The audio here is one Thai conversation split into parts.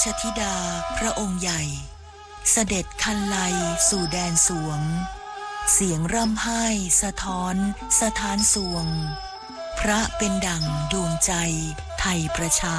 ชธิดาพระองค์ใหญ่เสด็จคันไลสู่แดนสวงเสียงร่ำไห้สะท้อนสถานสวงพระเป็นดั่งดวงใจไทยประชา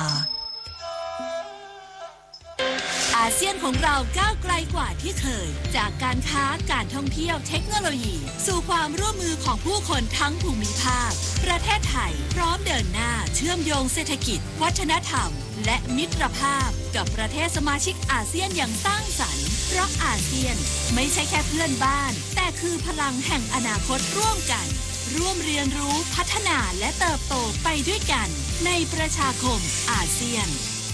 อาเซียนของเราก้าวไกลกว่าที่เคยจากการค้าการท่องเที่ยวเทคโนโลยีสู่ความร่วมมือของผู้คนทั้งภูมิภาคประเทศไทยพร้อมเดินหน้าเชื่อมโยงเศรษฐกิจวัฒนธรรมและมิตรภาพกับประเทศสมาชิกอาเซียนอย่างสร้างสรรค์เพราะอาเซียนไม่ใช่แค่เพื่อนบ้านแต่คือพลังแห่งอนาคตร่วมกันร่วมเรียนรู้พัฒนาและเติบโตไปด้วยกันในประชาคมอาเซียน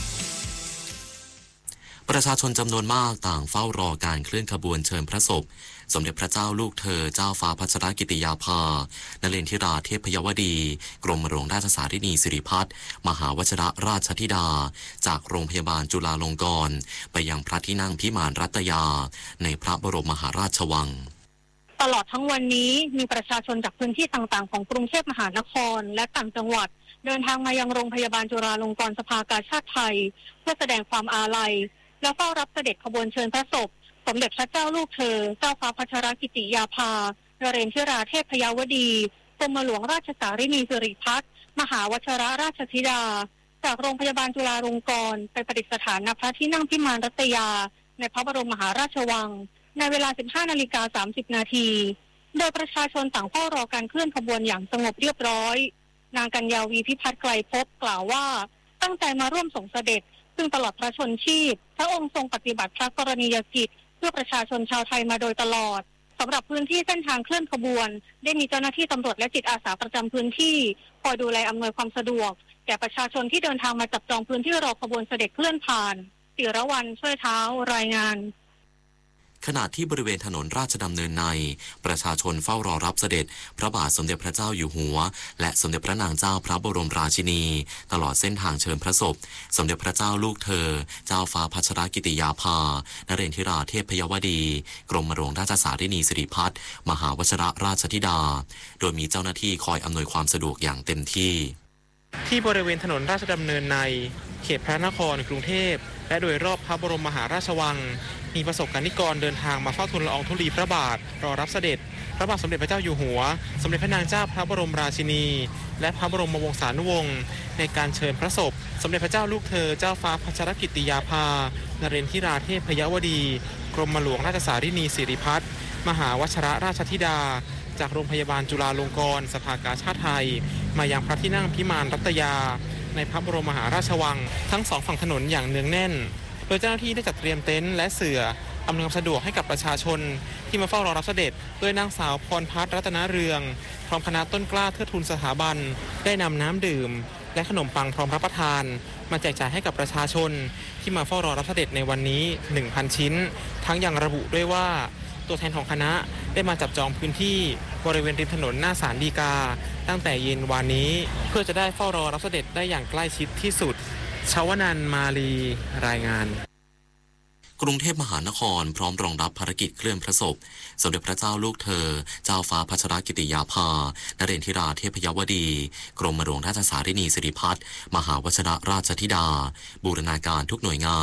ประชาชนจำนวนมากต่างเฝ้ารอการเคลื่อนขบวนเชิญพระศพสมเด็จพระเจ้าลูกเธอเจ้าฟ้าพัชรกิติยาภานเรนทิราเทพยวดีกรมหลวงราชสารินีสิริพัฒน์มหาวชิรราชธิดาจากโรงพยาบาลจุฬาลงกรณ์ไปยังพระที่นั่งพิมานรัตยาในพระบรมมหาราชวังตลอดทั้งวันนี้มีประชาชนจากพื้นที่ต่างๆของกรุงเทพมหานครและต่างจังหวัดเดินทางมายังโรงพยาบาลจุฬาลงกรณ์สภากาชาดไทยเพื่อแสดงความอาลัยและเฝ้ารับเสด็จขบวนเชิญพระศพสมเด็จพระเจ้าลูกเธอเจ้าฟ้าพัชรกิติยาภานเรนทิราเทพยวดีกรมหลวงราชสารินีสิริพัฒน์มหาวชิรราชธิดาจากโรงพยาบาลจุฬาลงกรณ์ไปประดิษฐานณพระที่นั่งพิมานรัตยาในพระบรมมหาราชวังในเวลา 15:30 นาทีโดยประชาชนต่างเฝ้ารอการเคลื่อนขบวนอย่างสงบเรียบร้อยนางกัญญาวีพิพัฒน์ไกลภพกล่าวว่าตั้งใจมาร่วมส่งเสด็จซึ่งตลอดพระชนชีพพระองค์ทรงปฏิบัติพระกรณียกิจเพื่อประชาชนชาวไทยมาโดยตลอดสำหรับพื้นที่เส้นทางเคลื่อนขบวนได้มีเจ้าหน้าที่ตำรวจและจิตอาสาประจำพื้นที่คอยดูแลอำนวยความสะดวกแก่ประชาชนที่เดินทางมาจับจองพื้นที่รอขบวนเสด็จเคลื่อนผ่านศิรวรรณช่วยเท้ารายงานขณะที่บริเวณถนนราชดำเนินในประชาชนเฝ้ารอรับเสด็จพระบาทสมเด็จพระเจ้าอยู่หัวและสมเด็จพระนางเจ้าพระบรมราชินีตลอดเส้นทางเชิญพระศพสมเด็จพระเจ้าลูกเธอเจ้าฟ้าพัชรกิติยาภานเรนทิราเทพยวดีกรมหลวงราชสารินีสิริพัฒน์มหาวชิรราชธิดาโดยมีเจ้าหน้าที่คอยอำนวยความสะดวกอย่างเต็มที่บริเวณถนนราชดำเนินในเขตพระนครกรุงเทพและโดยรอบพระบรมมหาราชวังมีประสบกนิกรเดินทางมาเฝ้าทูลละอองธุลีพระบาทรอรับเสด็จพระบาทสมเด็จพระเจ้าอยู่หัวสมเด็จพระนางเจ้าพระบรมราชินีและพระบรมวงศานุวงศ์ในการเชิญพระศพสมเด็จพระเจ้าลูกเธอเจ้าฟ้าพัชรกิติยาภานเรนทิราเทพยวดีกรมหลวงราชสารินีสิริพัฒน์มหาวชิรราชธิดาจากโรงพยาบาลจุฬาลงกรณ์สภากาชาดไทยมายังพระที่นั่งพิมานรัตยาในพระบรมมหาราชวังทั้งสองฝั่งถนนอย่างเนืองแน่นโดยเจ้าหน้าที่ได้จัดเตรียมเต็นท์และเสื่ออำนวยความสะดวกให้กับประชาชนที่มาเฝ้ารอรับเสด็จโดยนางสาวพรพัฒน์รัตนเรืองพร้อมคณะต้นกล้าเทิดทูนสถาบันได้นำน้ำดื่มและขนมปังพร้อมรับประทานมาแจกจ่ายให้กับประชาชนที่มาเฝ้ารอรับเสด็จในวันนี้ 1,000 ชิ้นทั้งยังระบุด้วยว่าตัวแทนของคณะได้มาจับจองพื้นที่บริเวณริมถนนหน้าศาลฎีกาตั้งแต่เย็นวันนี้เพื่อจะได้เฝ้ารอรับเสด็จได้อย่างใกล้ชิดที่สุดชวนันท์มาลีรายงานกรุงเทพมหานครพร้อมรองรับภารกิจเคลื่อนพระศพสมเด็จพระเจ้าลูกเธอเจ้าฟ้าพัชรกิติยาภานเรนทิราเทพยวดีกรมหลวงราชสารินีสิริพัฒน์มหาวชิรราชธิดาบูรณาการทุกหน่วยงาน